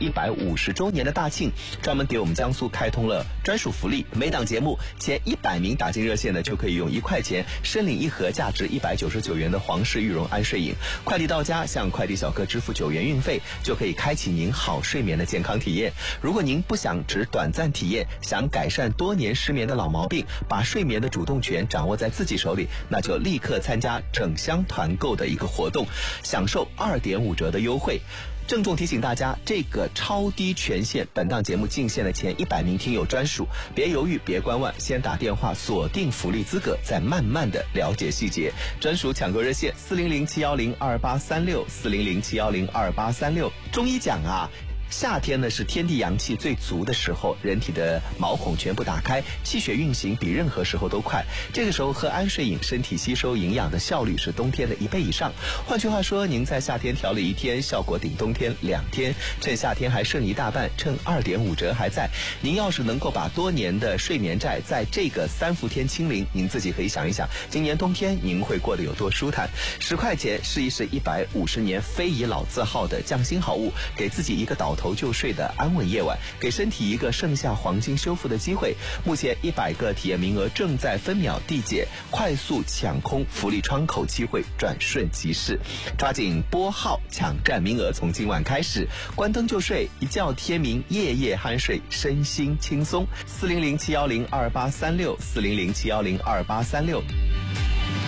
150周年的大庆，专门给我们江苏开通了专属福利，每档节目前100名打进热线的就可以用1块钱申领一盒价值199元的皇氏玉容安睡饮，快递到家向快递小哥支付9元运费，就可以开启您好睡眠的健康体验。如果您不想只短暂体验，想改善多年失眠的老毛病，把睡眠的主动权掌握在自己手里，那就立刻参加整箱团购的一个活动，享受2.5折的优惠。郑重提醒大家，这个超低权限本档节目进线的前100名听友专属，别犹豫别观望，先打电话锁定福利资格，再慢慢的了解细节。专属抢购热线400-710-2836，400-710-2836。中医讲啊，夏天呢是天地阳气最足的时候，人体的毛孔全部打开，气血运行比任何时候都快。这个时候喝安睡饮，身体吸收营养的效率是冬天的1倍以上。换句话说，您在夏天调理1天，效果顶冬天2天。趁夏天还剩一大半，趁2.5折还在。您要是能够把多年的睡眠债在这个3伏天清零，您自己可以想一想，今年冬天您会过得有多舒坦。10块钱试一试150年非遗老字号的匠心好物，给自己一个倒头就睡的安稳夜晚，给身体一个盛夏黄金修复的机会。目前100个体验名额正在分秒递减，快速抢空福利窗口机会转瞬即逝，抓紧拨号抢占名额，从今晚开始，关灯就睡，一觉天明，夜夜酣睡，身心轻松。400-710-2836，400-710-2836。